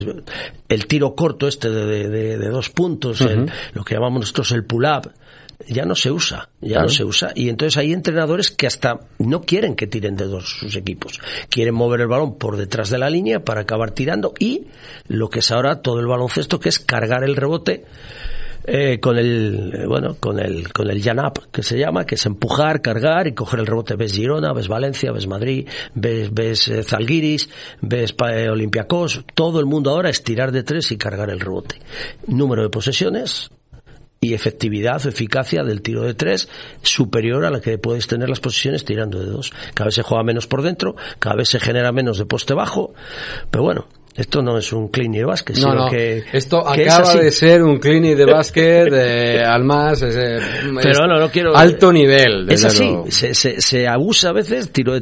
el tiro corto de 2 puntos, lo que llamamos nosotros el pull-up, ya no se usa, no se usa, y entonces hay entrenadores que hasta no quieren que tiren de 2 sus equipos, quieren mover el balón por detrás de la línea para acabar tirando, y lo que es ahora todo el baloncesto, que es cargar el rebote con el jump, que se llama, que es empujar, cargar y coger el rebote. Ves Girona, ves Valencia, ves Madrid, ves Zalgiris, ves Olympiacos, todo el mundo ahora es tirar de 3 y cargar el rebote. Número de posesiones y efectividad o eficacia del tiro de 3 superior a la que puedes tener las posiciones tirando de 2. Cada vez se juega menos por dentro, cada vez se genera menos de poste bajo, pero bueno, esto no es un clinic de básquet, sino que esto que acaba de ser un clinic de básquet al más pero no quiero alto nivel. Es así, se abusa a veces, tiro de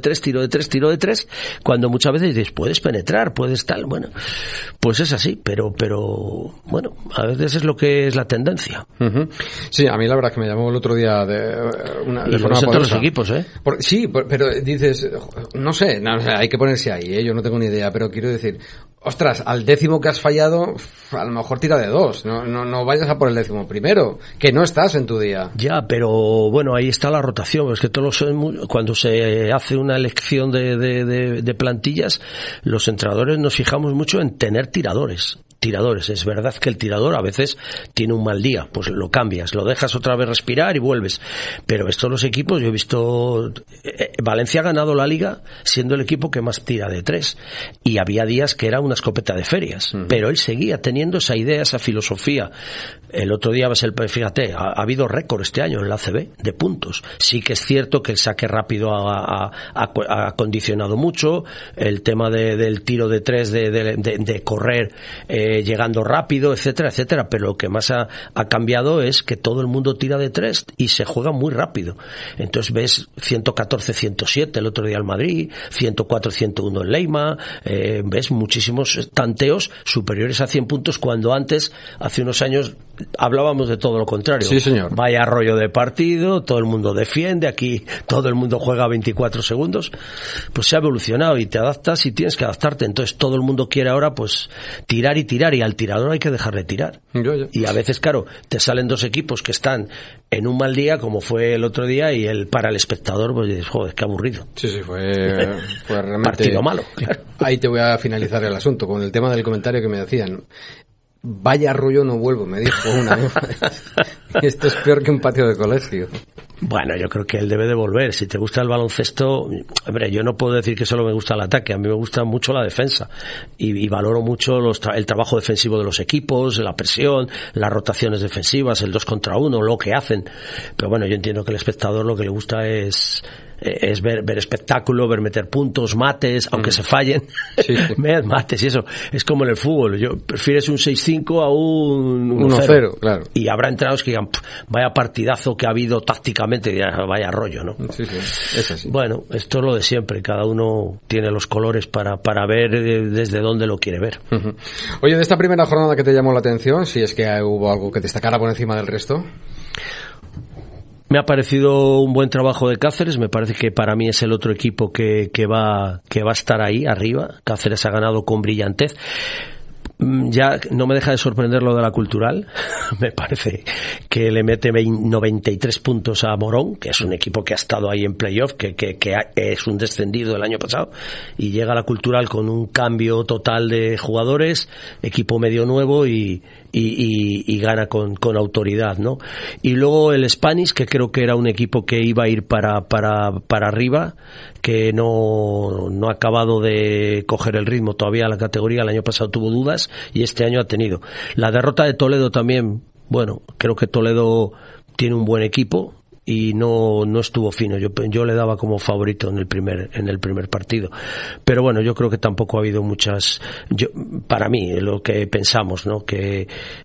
3, cuando muchas veces dices, puedes penetrar, puedes tal, bueno, pues es así, pero bueno, a veces es lo que es la tendencia. Sí, a mí la verdad que me llamó el otro día de forma todos los equipos, pero dices, no sé, hay que ponerse ahí, yo no tengo ni idea, pero quiero decir, ostras, al 10º que has fallado, a lo mejor tira de 2, no vayas a por el 11º, que no estás en tu día. Ya, pero bueno, ahí está la rotación, es que cuando se hace una elección de plantillas, los entrenadores nos fijamos mucho en tener tiradores. Es verdad que el tirador a veces tiene un mal día, pues lo cambias, lo dejas otra vez respirar y vuelves, pero estos los equipos, yo he visto Valencia ha ganado la liga siendo el equipo que más tira de 3, y había días que era una escopeta de ferias, pero él seguía teniendo esa idea, esa filosofía. El otro día, fíjate, ha habido récord este año en la ACB de puntos. Sí que es cierto que el saque rápido ha condicionado mucho el tema del tiro de 3, de correr llegando rápido, etcétera, pero lo que más ha cambiado es que todo el mundo tira de 3 y se juega muy rápido. Entonces ves 114-107 el otro día al Madrid, 104-101 en Leima, ves muchísimos tanteos superiores a 100 puntos, cuando antes, hace unos años, hablábamos de todo lo contrario. Sí, señor. Vaya rollo de partido, todo el mundo defiende, aquí todo el mundo juega 24 segundos. Pues se ha evolucionado y te adaptas y tienes que adaptarte. Entonces todo el mundo quiere ahora pues tirar, y al tirador hay que dejarle tirar. Y a veces, claro, te salen 2 equipos que están en un mal día, como fue el otro día, y para el espectador, pues dices, joder, qué aburrido. Sí, fue realmente partido malo, claro. Ahí te voy a finalizar el asunto con el tema del comentario que me decían. Vaya rollo, no vuelvo, me dijo una vez. Esto es peor que un patio de colegio. Bueno, yo creo que él debe de volver. Si te gusta el baloncesto, hombre, yo no puedo decir que solo me gusta el ataque, a mí me gusta mucho la defensa y valoro mucho el trabajo defensivo de los equipos, la presión, las rotaciones defensivas, el 2 contra 1, lo que hacen. Pero bueno, yo entiendo que el espectador lo que le gusta es ver espectáculo, ver meter puntos, mates, aunque se fallen, sí. Mates y eso. Es como en el fútbol, prefieres un 6-5 a un 1-0, claro. Y habrá entrados que digan, vaya partidazo que ha habido tácticamente, y vaya rollo, ¿no? Sí, es así. Bueno, esto es lo de siempre, cada uno tiene los colores para ver desde dónde lo quiere ver. Oye, de esta primera jornada, ¿qué te llamó la atención? Si es que hubo algo que destacara por encima del resto. Me ha parecido un buen trabajo de Cáceres, me parece que para mí es el otro equipo que va a estar ahí arriba. Cáceres ha ganado con brillantez. Ya no me deja de sorprender lo de la Cultural. Me parece que le mete 93 puntos a Morón, que es un equipo que ha estado ahí en playoff, que es un descendido del año pasado, y llega a la Cultural con un cambio total de jugadores, equipo medio nuevo y gana con autoridad, ¿no? Y luego el Spanish, que creo que era un equipo que iba a ir para arriba, que no ha acabado de coger el ritmo todavía a la categoría. El año pasado tuvo dudas y este año ha tenido. La derrota de Toledo también, bueno, creo que Toledo tiene un buen equipo y no estuvo fino. Yo le daba como favorito en el primer partido, pero bueno, yo creo que tampoco ha habido muchas, para mí, lo que pensamos, ¿no? Que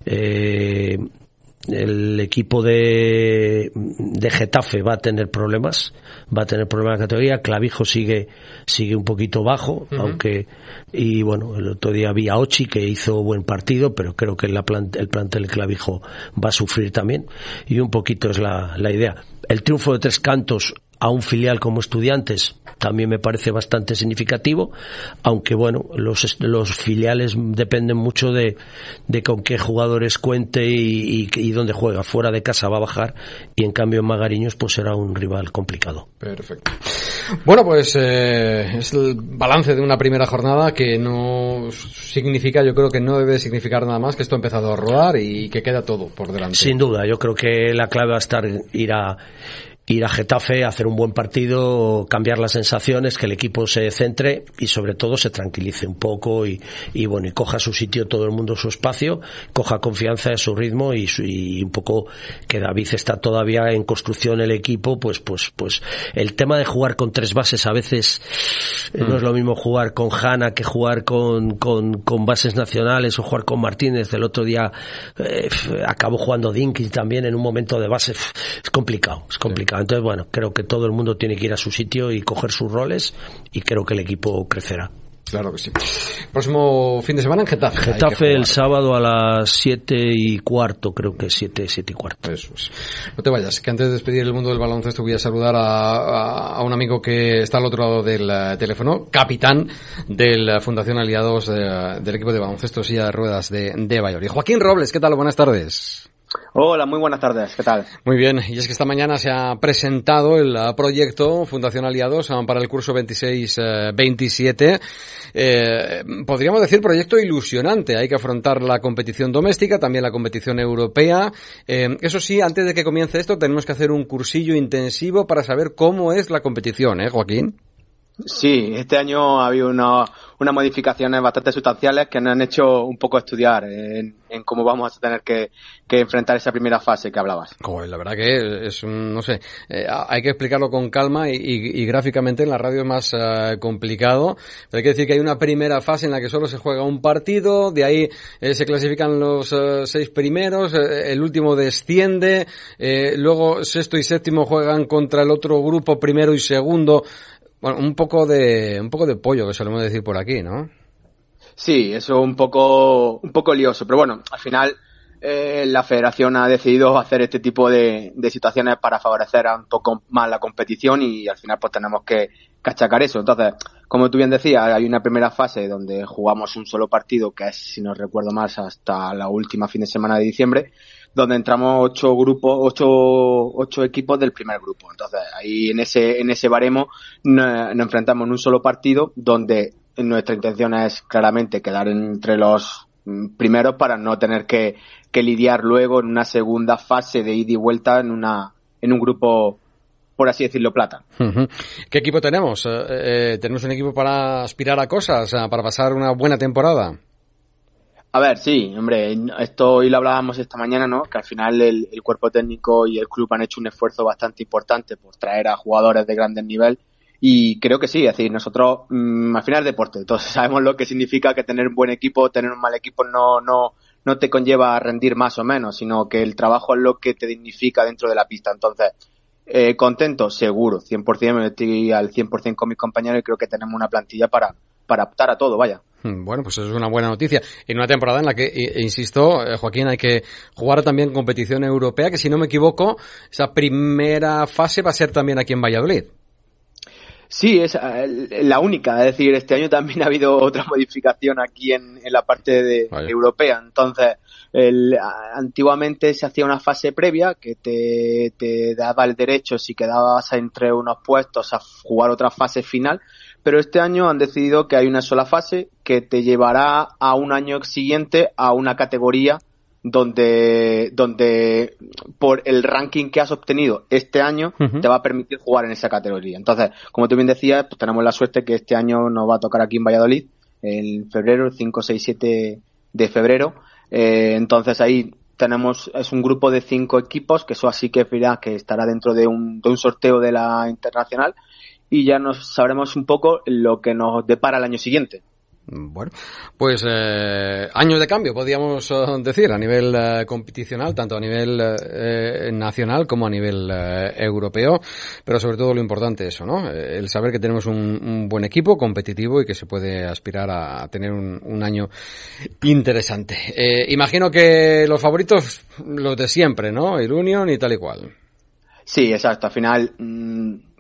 el equipo de Getafe va a tener problemas en la categoría. Clavijo sigue un poquito bajo, aunque, y bueno, el otro día vi a Ochi que hizo buen partido, pero creo que el plantel de Clavijo va a sufrir también, y un poquito es la idea. El triunfo de Tres Cantos a un filial como Estudiantes también me parece bastante significativo, aunque bueno, los filiales dependen mucho de con qué jugadores cuente y dónde juega. Fuera de casa va a bajar, y en cambio en Magariños pues será un rival complicado. Perfecto. Bueno, pues es el balance de una primera jornada que no significa, yo creo que no debe significar nada más, que esto ha empezado a rodar y que queda todo por delante. Sin duda, yo creo que la clave va a estar ir a Getafe, hacer un buen partido, cambiar las sensaciones, que el equipo se centre y sobre todo se tranquilice un poco y bueno, y coja su sitio, todo el mundo su espacio, coja confianza en su ritmo y un poco que David está todavía en construcción el equipo, pues el tema de jugar con 3 bases a veces no es lo mismo jugar con Hanna que jugar con bases nacionales o jugar con Martínez. El otro día acabó jugando Dinkin también en un momento de base, es complicado. Entonces, bueno, creo que todo el mundo tiene que ir a su sitio y coger sus roles, y creo que el equipo crecerá. Claro que sí. Próximo fin de semana en Getafe. Getafe el sábado a las 7:15, creo que 7:15. Eso es. No te vayas, que antes de despedir el mundo del baloncesto voy a saludar a un amigo que está al otro lado del teléfono, capitán de la Fundación Aliados del equipo de baloncesto Silla de Ruedas de Valladolid. Joaquín Robles, ¿qué tal? Buenas tardes. Hola, muy buenas tardes, ¿qué tal? Muy bien, y es que esta mañana se ha presentado el proyecto Fundación Aliados para el curso 26-27. Podríamos decir proyecto ilusionante. Hay que afrontar la competición doméstica, también la competición europea. Eso sí, antes de que comience esto tenemos que hacer un cursillo intensivo para saber cómo es la competición, Joaquín. Sí, este año ha habido unas modificaciones bastante sustanciales que nos han hecho un poco estudiar en cómo vamos a tener que enfrentar esa primera fase que hablabas. Joder, la verdad que es no sé, hay que explicarlo con calma y gráficamente en la radio es más complicado. Pero hay que decir que hay una primera fase en la que solo se juega un partido, de ahí se clasifican los 6 primeros, el último desciende, luego sexto y séptimo juegan contra el otro grupo, primero y segundo. Bueno, un poco de pollo, que solemos decir por aquí, ¿no? Sí, eso un poco lioso, pero bueno, al final la federación ha decidido hacer este tipo de situaciones para favorecer un poco más la competición, y al final pues tenemos que achacar eso. Entonces, como tú bien decías, hay una primera fase donde jugamos un solo partido, que es, si no recuerdo mal, hasta la última fin de semana de diciembre, donde entramos 8 equipos del primer grupo. Entonces, ahí en ese baremo nos enfrentamos en un solo partido, donde nuestra intención es claramente quedar entre los primeros para no tener que lidiar luego en una segunda fase de ida y vuelta en un grupo, por así decirlo, plata. Uh-huh. ¿Qué equipo tenemos? ¿Tenemos un equipo para aspirar a cosas, para pasar una buena temporada? A ver, sí, hombre, esto hoy lo hablábamos esta mañana, ¿no? Que al final el cuerpo técnico y el club han hecho un esfuerzo bastante importante por traer a jugadores de grande nivel, y creo que sí, es decir, nosotros al final es deporte, entonces sabemos lo que significa que tener un buen equipo, tener un mal equipo no te conlleva a rendir más o menos, sino que el trabajo es lo que te dignifica dentro de la pista. Entonces, contento, seguro, 100%, me estoy al 100% con mis compañeros, y creo que tenemos una plantilla para optar a todo, vaya. Bueno, pues eso es una buena noticia. En una temporada en la que, insisto, Joaquín, hay que jugar también competición europea, que si no me equivoco, esa primera fase va a ser también aquí en Valladolid. Sí, es la única. Es decir, este año también ha habido otra modificación aquí en la parte europea. Entonces, antiguamente se hacía una fase previa que te daba el derecho, si quedabas entre unos puestos, a jugar otra fase final. Pero este año han decidido que hay una sola fase que te llevará a un año siguiente a una categoría donde por el ranking que has obtenido este año te va a permitir jugar en esa categoría. Entonces, como tú bien decías, pues tenemos la suerte que este año nos va a tocar aquí en Valladolid en febrero, el 5, 6, 7 de febrero. Entonces ahí es un grupo de 5 equipos, que eso así que estará dentro de un sorteo de la internacional, y ya nos sabremos un poco lo que nos depara el año siguiente. Bueno, pues año de cambio, podríamos decir, a nivel competicional, tanto a nivel nacional como a nivel europeo, pero sobre todo lo importante eso, ¿no? El saber que tenemos un buen equipo competitivo y que se puede aspirar a tener un año interesante. Imagino que los favoritos, los de siempre, ¿no? El Union y tal y cual. Sí, exacto. Al final,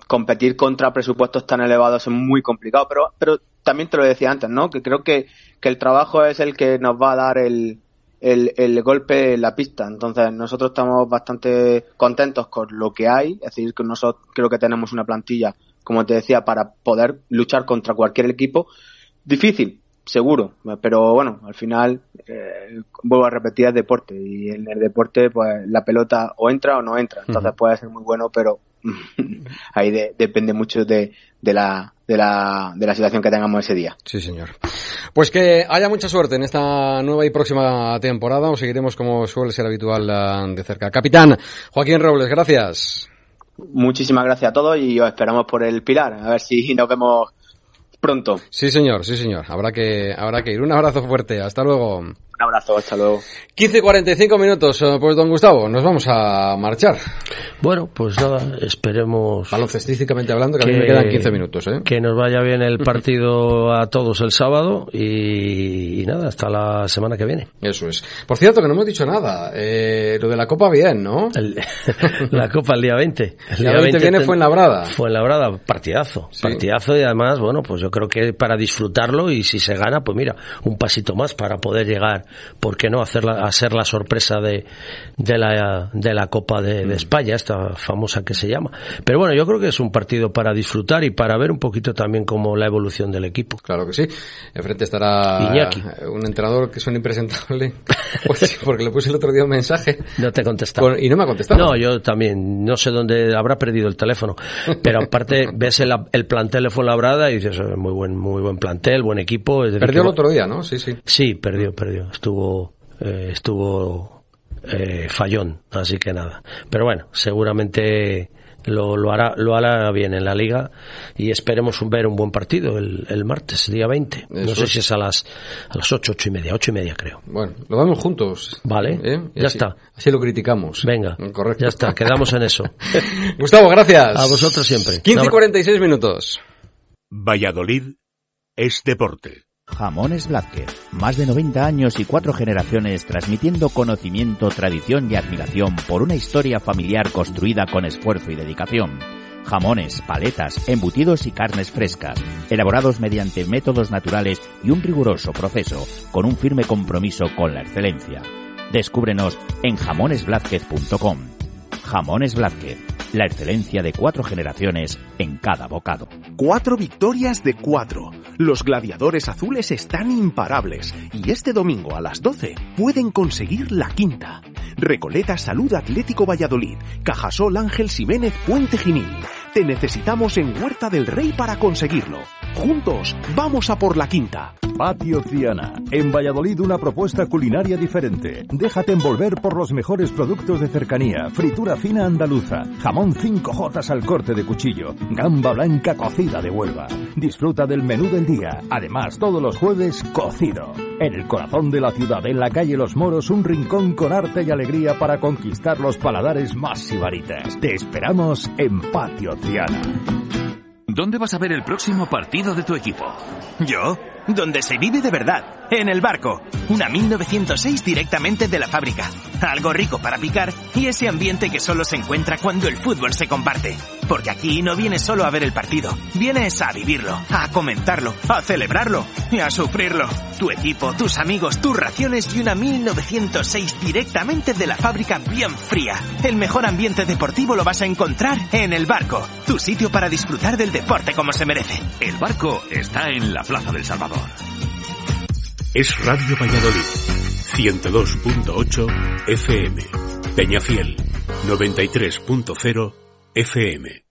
competir contra presupuestos tan elevados es muy complicado, pero también te lo decía antes, ¿no? Que creo que el trabajo es el que nos va a dar el golpe en la pista. Entonces nosotros estamos bastante contentos con lo que hay, es decir, que nosotros creo que tenemos una plantilla, como te decía, para poder luchar contra cualquier equipo. Difícil, seguro, pero bueno, al final vuelvo a repetir, es deporte, y en el deporte pues la pelota o entra o no entra, entonces puede ser muy bueno, pero ahí depende mucho de la situación que tengamos ese día. Sí, señor. Pues que haya mucha suerte en esta nueva y próxima temporada. Os seguiremos, como suele ser habitual, de cerca. Capitán Joaquín Robles, gracias. Muchísimas gracias a todos y os esperamos por el Pilar, a ver si nos vemos pronto. Sí, señor. Habrá que ir. Un abrazo fuerte. Hasta luego. Un abrazo, hasta luego. 15:45 minutos. Pues, don Gustavo, nos vamos a marchar. Bueno, pues nada, esperemos... Baloncestísticamente hablando, que a mí me quedan 15 minutos, ¿eh? Que nos vaya bien el partido a todos el sábado y nada, hasta la semana que viene. Eso es. Por cierto, que no hemos dicho nada. Lo de la Copa bien, ¿no? La Copa el día 20. El día 20 viene Fuenlabrada. Fuenlabrada, partidazo. Sí. Partidazo, y además, bueno, pues yo creo que para disfrutarlo, y si se gana, pues mira, un pasito más para poder llegar, ¿por qué no?, a ser la sorpresa de la Copa de España, esta famosa que se llama. Pero bueno, yo creo que es un partido para disfrutar y para ver un poquito también como la evolución del equipo. Claro que sí. Enfrente estará Iñaki, un entrenador que suena impresentable. Pues sí, porque le puse el otro día un mensaje. No te contestaba. Y no me ha contestado. No, yo también. No sé dónde habrá perdido el teléfono. Pero aparte ves el plantel de Fuenlabrada y dices, muy buen plantel, buen equipo. Perdió el otro día, ¿no? Sí. Sí, perdió. Estuvo fallón, así que nada. Pero bueno, seguramente lo hará bien en la Liga y esperemos ver un buen partido el martes, día 20. Eso no sé si es a las 8:30 creo. Bueno, lo vemos juntos. Vale, ya está. Así lo criticamos. Venga, correcto. Ya está, quedamos en eso. Gustavo, gracias. A vosotros siempre. 15:46 minutos. Valladolid es deporte. Jamones Blázquez, más de 90 años y 4 generaciones transmitiendo conocimiento, tradición y admiración por una historia familiar construida con esfuerzo y dedicación. Jamones, paletas, embutidos y carnes frescas, elaborados mediante métodos naturales y un riguroso proceso, con un firme compromiso con la excelencia. Descúbrenos en jamonesblázquez.com. Jamones Blázquez, la excelencia de 4 generaciones en cada bocado. 4 victorias de 4. Los gladiadores azules están imparables y este domingo a las 12 pueden conseguir la quinta. Recoleta Salud Atlético Valladolid, Cajasol Ángel Ximénez Puente Genil. Te necesitamos en Huerta del Rey para conseguirlo. Juntos, vamos a por la quinta. Patio Triana. En Valladolid una propuesta culinaria diferente. Déjate envolver por los mejores productos de cercanía. Fritura fina andaluza. Jamón 5J al corte de cuchillo. Gamba blanca cocida de Huelva. Disfruta del menú del día. Además, todos los jueves, cocido. En el corazón de la ciudad, en la calle Los Moros, un rincón con arte y alegría para conquistar los paladares más sibaritas. Te esperamos en Patio Triana. ¿Dónde vas a ver el próximo partido de tu equipo? ¿Yo? Donde se vive de verdad, en el Barco. Una 1906 directamente de la fábrica. Algo rico para picar y ese ambiente que solo se encuentra cuando el fútbol se comparte. Porque aquí no vienes solo a ver el partido, vienes a vivirlo, a comentarlo, a celebrarlo y a sufrirlo. Tu equipo, tus amigos, tus raciones y una 1906 directamente de la fábrica bien fría. El mejor ambiente deportivo lo vas a encontrar en el Barco. Tu sitio para disfrutar del deporte como se merece. El Barco está en la Plaza del Salvador. Es Radio Valladolid, 102.8 FM, Peñafiel, 93.0 FM.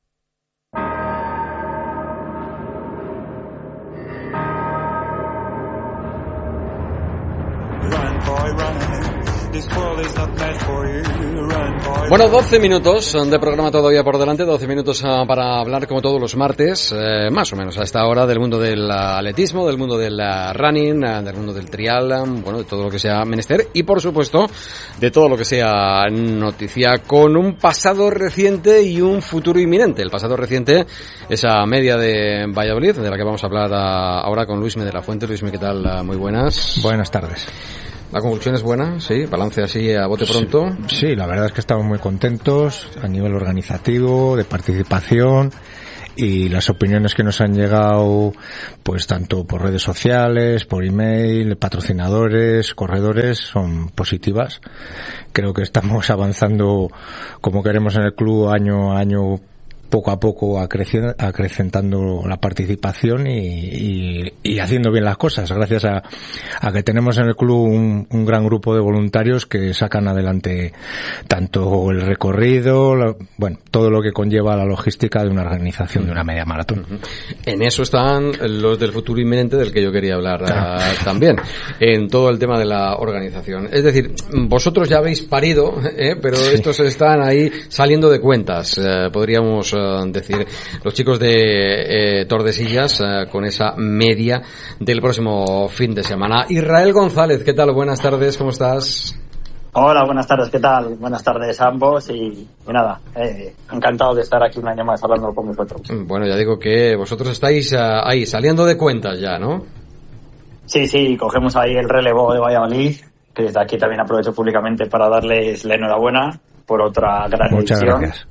Bueno, 12 minutos de programa todavía por delante, 12 minutos para hablar como todos los martes, más o menos a esta hora, del mundo del atletismo, del mundo del running, del mundo del trial, bueno, de todo lo que sea menester y por supuesto de todo lo que sea noticia, con un pasado reciente y un futuro inminente. El pasado reciente, esa media de Valladolid, de la que vamos a hablar ahora con Luismi de la Fuente. Luismi, ¿qué tal? Muy buenas. Buenas tardes. La conclusión es buena, sí, balance así a bote pronto. Sí, la verdad es que estamos muy contentos a nivel organizativo, de participación, y las opiniones que nos han llegado, pues tanto por redes sociales, por email, patrocinadores, corredores, son positivas. Creo que estamos avanzando como queremos en el club año a año, poco a poco acrecentando la participación y haciendo bien las cosas, gracias a que tenemos en el club un gran grupo de voluntarios que sacan adelante tanto el recorrido, todo lo que conlleva la logística de una organización de una media maratón. En eso están los del futuro inminente del que yo quería hablar también, en todo el tema de la organización. Es decir, vosotros ya habéis parido, pero estos están ahí saliendo de cuentas, podríamos decir, los chicos de Tordesillas, con esa media del próximo fin de semana. Israel González, ¿qué tal? Buenas tardes, ¿cómo estás? Hola, buenas tardes, ¿qué tal? Buenas tardes a ambos y nada, encantado de estar aquí un año más hablando con vosotros. Bueno, ya digo que vosotros estáis ahí saliendo de cuentas ya, ¿no? Sí, cogemos ahí el relevo de Valladolid, que desde aquí también aprovecho públicamente para darles la enhorabuena por otra gran Muchas edición. Gracias.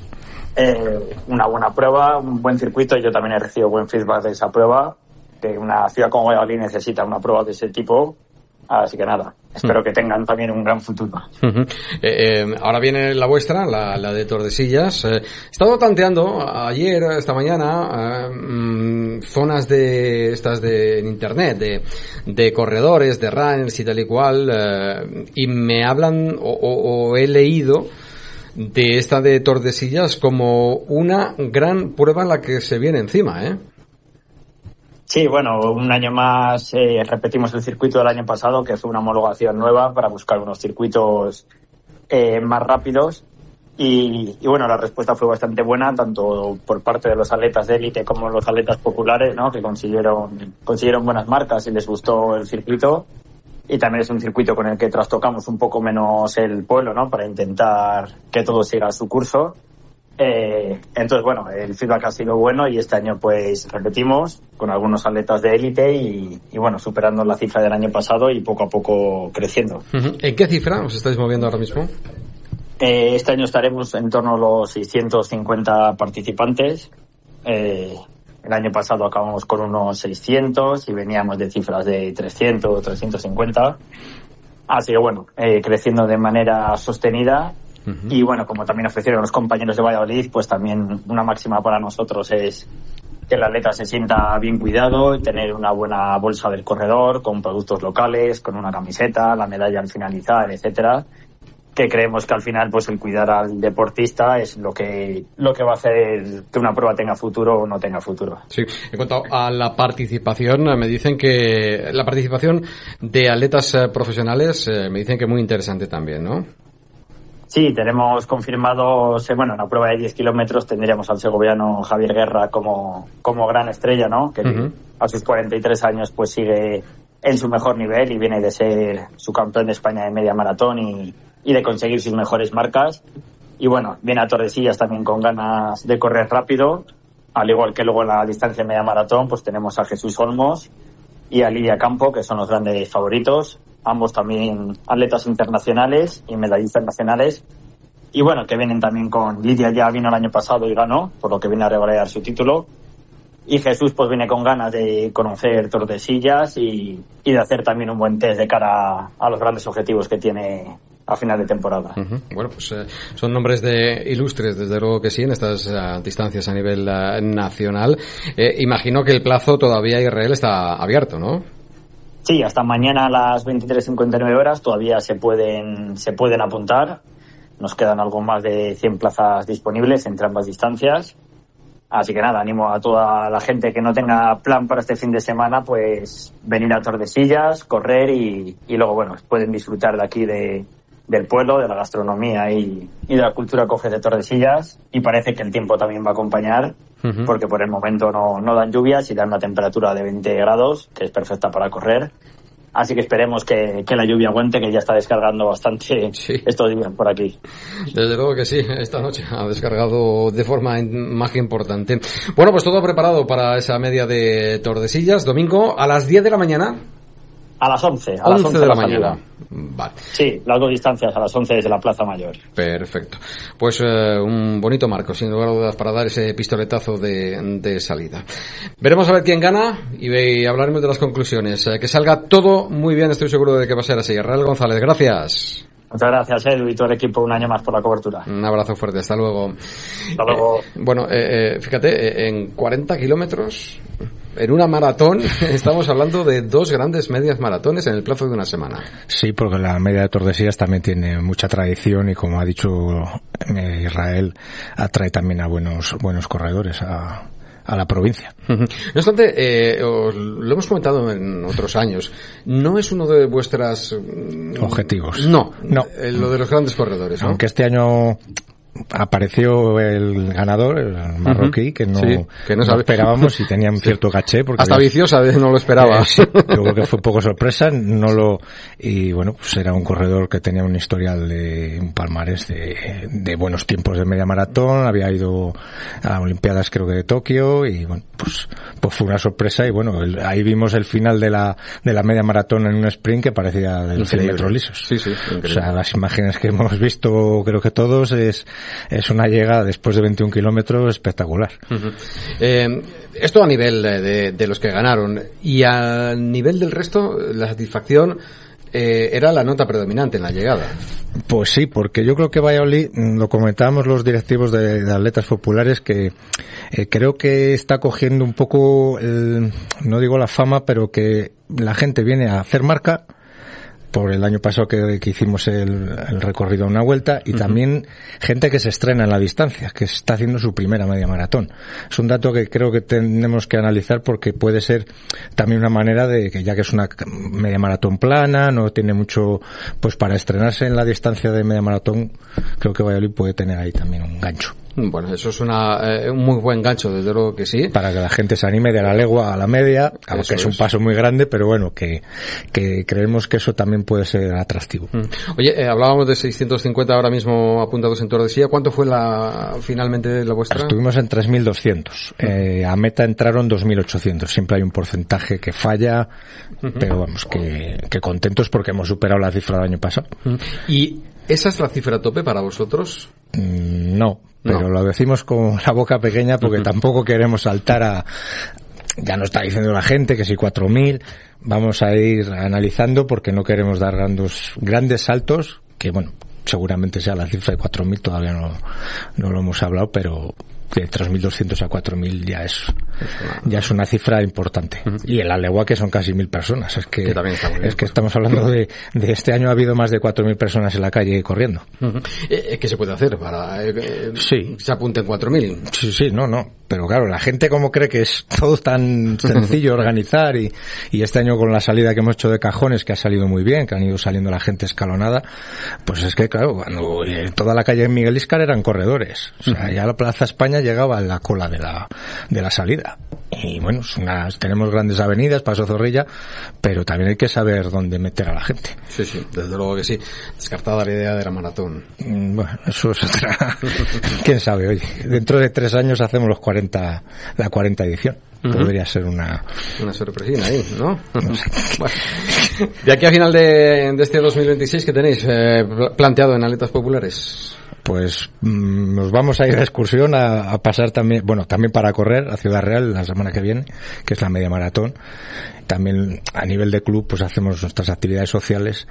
Una buena prueba, un buen circuito, y yo también he recibido buen feedback de esa prueba, que una ciudad como Valladolid necesita una prueba de ese tipo, así que nada, espero que tengan también un gran futuro. Ahora viene la vuestra, la de Tordesillas. He estado tanteando ayer, esta mañana, zonas de estas en internet, de corredores, de runners y tal y cual, y me hablan o he leído de esta de Tordesillas como una gran prueba en la que se viene encima, ¿eh? Sí, bueno, un año más repetimos el circuito del año pasado, que fue una homologación nueva para buscar unos circuitos más rápidos y bueno, la respuesta fue bastante buena, tanto por parte de los atletas de élite como los atletas populares, ¿no? Que consiguieron buenas marcas y les gustó el circuito. Y también es un circuito con el que trastocamos un poco menos el pueblo, ¿no? Para intentar que todo siga su curso. Entonces, bueno, el feedback ha sido bueno y este año pues repetimos con algunos atletas de élite y bueno, superando la cifra del año pasado y poco a poco creciendo. ¿En qué cifra os estáis moviendo ahora mismo? Este año estaremos en torno a los 650 participantes. El año pasado acabamos con unos 600 y veníamos de cifras de 300, 350. Así que bueno, creciendo de manera sostenida. Y bueno, como también ofrecieron los compañeros de Valladolid, pues también una máxima para nosotros es que el atleta se sienta bien cuidado y tener una buena bolsa del corredor con productos locales, con una camiseta, la medalla al finalizar, etcétera. Que creemos que al final pues el cuidar al deportista es lo que va a hacer que una prueba tenga futuro o no tenga futuro. Sí, en cuanto a la participación, me dicen que la participación de atletas profesionales me dicen que muy interesante también, ¿no? Sí, tenemos confirmados, en la prueba de 10 kilómetros tendríamos al segoviano Javier Guerra como gran estrella, ¿no? Que a sus 43 años pues sigue en su mejor nivel y viene de ser su campeón de España de media maratón y de conseguir sus mejores marcas. Y bueno, viene a Tordesillas también con ganas de correr rápido, al igual que luego en la distancia media maratón pues tenemos a Jesús Olmos y a Lidia Campo, que son los grandes favoritos, ambos también atletas internacionales y medallistas nacionales. Y bueno, que vienen también con Lidia, ya vino el año pasado y ganó, por lo que viene a revalidar su título. Y Jesús pues viene con ganas de conocer Tordesillas y de hacer también un buen test de cara a los grandes objetivos que tiene a final de temporada. Bueno, pues son nombres de ilustres, desde luego que sí, en estas distancias a nivel nacional. Imagino que el plazo todavía Israel está abierto, ¿no? Sí, hasta mañana a las 23:59 horas todavía se pueden apuntar. Nos quedan algo más de 100 plazas disponibles entre ambas distancias. Así que nada, animo a toda la gente que no tenga plan para este fin de semana, pues venir a Tordesillas, correr y luego, bueno, pueden disfrutar de aquí del pueblo, de la gastronomía y de la cultura que ofrece Tordesillas. Y parece que el tiempo también va a acompañar, porque por el momento no dan lluvias y dan una temperatura de 20 grados, que es perfecta para correr. Así que esperemos que la lluvia aguante, que ya está descargando bastante estos días por aquí. Desde luego que sí, esta noche ha descargado de forma más que importante. Bueno, pues todo preparado para esa media de Tordesillas, domingo a las 10 de la mañana. A las 11. A las 11 de la mañana. Vale. Sí, largo distancias a las 11 desde la Plaza Mayor. Perfecto. Pues un bonito marco, sin lugar a dudas, para dar ese pistoletazo de salida. Veremos a ver quién gana y hablaremos de las conclusiones. Que salga todo muy bien, estoy seguro de que va a ser así. Rael González, gracias. Muchas gracias, Edu, y todo el equipo, un año más por la cobertura. Un abrazo fuerte, hasta luego. Hasta luego. Bueno, fíjate, en 40 kilómetros, en una maratón, estamos hablando de 2 grandes medias maratones en el plazo de una semana. Sí, porque la media de Tordesillas también tiene mucha tradición y, como ha dicho Israel, atrae también a buenos corredores a la provincia. No obstante, lo hemos comentado en otros años, no es uno de vuestros objetivos. No. Lo de los grandes corredores, ¿no? Aunque este año apareció el ganador, el marroquí, que no esperábamos y tenía un cierto caché. Porque hasta Viciosa no lo esperaba. Sí, yo creo que fue un poco sorpresa, y bueno, pues era un corredor que tenía un historial de un palmarés de buenos tiempos de media maratón, había ido a Olimpiadas creo que de Tokio, y bueno, pues fue una sorpresa, y bueno, ahí vimos el final de la media maratón en un sprint que parecía de los 100 metros lisos. Sí, increíble. O sea, las imágenes que hemos visto, creo que todos, es una llegada después de 21 kilómetros espectacular. Esto a nivel de los que ganaron, y a nivel del resto, la satisfacción era la nota predominante en la llegada. Pues sí, porque yo creo que Valladolid, lo comentábamos los directivos de atletas populares, que creo que está cogiendo un poco, no digo la fama, pero que la gente viene a hacer marca por el año pasado que hicimos el recorrido a una vuelta, y también gente que se estrena en la distancia, que está haciendo su primera media maratón. Es un dato que creo que tenemos que analizar, porque puede ser también una manera de que, ya que es una media maratón plana, no tiene mucho pues para estrenarse en la distancia de media maratón, creo que Valladolid puede tener ahí también un gancho. Bueno, eso es un muy buen gancho, desde luego que sí. Para que la gente se anime de la legua a la media, aunque es un paso muy grande, pero bueno, que creemos que eso también puede ser atractivo. Oye, hablábamos de 650 ahora mismo apuntados en Tordesillas. ¿Cuánto fue finalmente la vuestra? Estuvimos en 3.200. A meta entraron 2.800. Siempre hay un porcentaje que falla, pero vamos, que contentos porque hemos superado la cifra del año pasado. ¿Y esa es la cifra tope para vosotros? No, pero lo decimos con la boca pequeña porque tampoco queremos saltar ya nos está diciendo la gente que si 4.000, vamos a ir analizando, porque no queremos dar grandes saltos, que bueno, seguramente sea la cifra de 4.000, todavía no lo hemos hablado, pero de 3.200 a 4.000 ya es una cifra importante. Y en la legua, que son casi 1.000 personas, es que estamos hablando de este año ha habido más de 4.000 personas en la calle corriendo. ¿Qué se puede hacer para que se apunten 4.000? Sí, no, pero claro, la gente como cree que es todo tan sencillo organizar, y este año con la salida que hemos hecho de cajones, que ha salido muy bien, que han ido saliendo la gente escalonada, pues es que claro, cuando toda la calle de Miguel Íscar eran corredores, o sea, ya la Plaza España llegaba en la cola de la salida. Y bueno, tenemos grandes avenidas, Paso Zorrilla, pero también hay que saber dónde meter a la gente. Sí, desde luego que sí. Descartada la idea de la maratón. Bueno, eso es otra. ¿Quién sabe? Oye, dentro de 3 años hacemos la 40 edición. Podría ser una sorpresina ahí, ¿no? Bueno, de aquí a final de este 2026, ¿qué tenéis planteado en Atletas Populares? Pues nos vamos a ir de excursión a pasar también para correr a Ciudad Real la semana que viene, que es la media maratón. También a nivel de club pues hacemos nuestras actividades sociales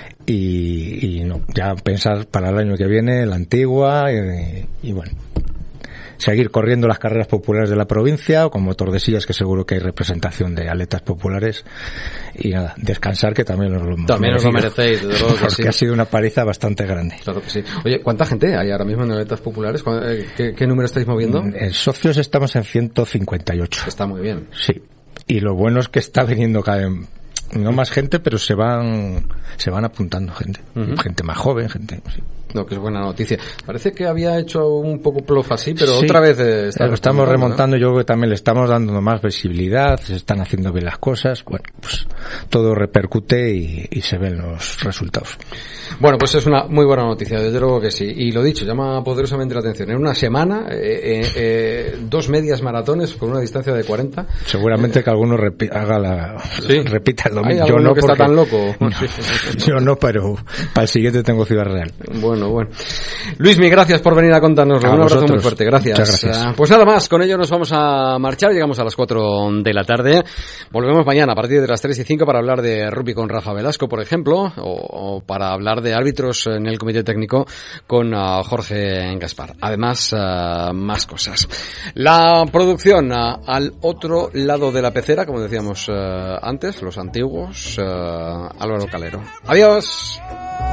y ya pensar para el año que viene la Antigua y bueno, seguir corriendo las carreras populares de la provincia, como Tordesillas, que seguro que hay representación de atletas populares, y nada, descansar, que también os lo merecéis, desde luego que porque ha sido una paliza bastante grande. Claro que sí. Oye, ¿cuánta gente hay ahora mismo en atletas populares? ¿Qué número estáis moviendo? En socios estamos en 158. Está muy bien. Sí. Y lo bueno es que está viniendo cada vez no más gente, pero se van apuntando gente. Gente más joven, gente... Sí. No, que es buena noticia. Parece que había hecho un poco plof así, pero otra vez lo estamos remontando, ¿no? Yo creo que también le estamos dando más visibilidad, se están haciendo bien las cosas, bueno, pues todo repercute y se ven los resultados. Bueno, pues es una muy buena noticia, desde luego que sí. Y lo dicho, llama poderosamente la atención. En una semana, 2 medias maratones con una distancia de 40. Seguramente que alguno repita el ¿Hay algo que está tan loco? Yo no, pero para el siguiente tengo Ciudad Real. Bueno. Luismi, gracias por venir a contárnoslo. Un abrazo muy fuerte. Gracias. Muchas gracias. Pues nada más, con ello nos vamos a marchar. Llegamos a las 4 de la tarde. Volvemos mañana a partir de las 3:05 para hablar de rugby con Rafa Velasco, por ejemplo, o para hablar de árbitros en el comité técnico con Jorge Gaspar. Además, más cosas. La producción al otro lado de la pecera, como decíamos antes, los antiguos, Álvaro Calero. Adiós.